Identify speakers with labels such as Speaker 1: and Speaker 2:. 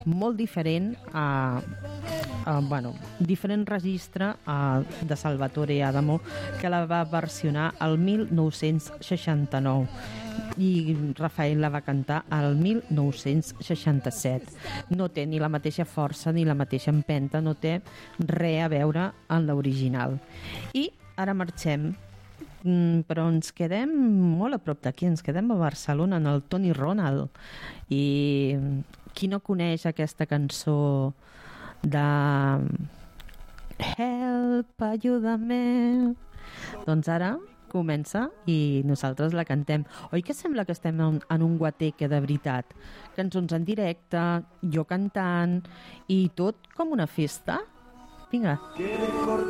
Speaker 1: molt diferent diferent registre de Salvatore Adamo, que la va versionar el 1969 i Rafael la va cantar el 1967. No té ni la mateixa força ni la mateixa empenta, no té res a veure amb l'original. I ara marxem, però ens quedem molt a prop d'aquí, ens quedem a Barcelona, en el Tony Ronald. I qui no coneix aquesta cançó de Help, ajuda'm? Doncs ara comença i nosaltres la cantem. Oi que sembla que estem en un guateque de veritat? Cançons en directe, jo cantant i tot com una festa? Vinga.